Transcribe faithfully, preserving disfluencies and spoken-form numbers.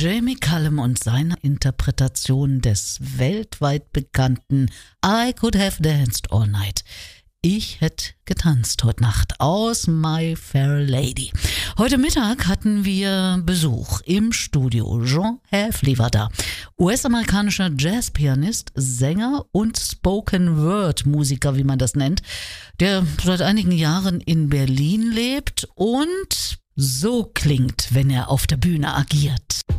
Jamie Cullum und seine Interpretation des weltweit bekannten I Could Have Danced All Night. Ich hätte getanzt heute Nacht aus My Fair Lady. Heute Mittag hatten wir Besuch im Studio. Jean Häfli war da. U S-amerikanischer Jazzpianist, Sänger und Spoken-Word-Musiker, wie man das nennt, der seit einigen Jahren in Berlin lebt und so klingt, wenn er auf der Bühne agiert.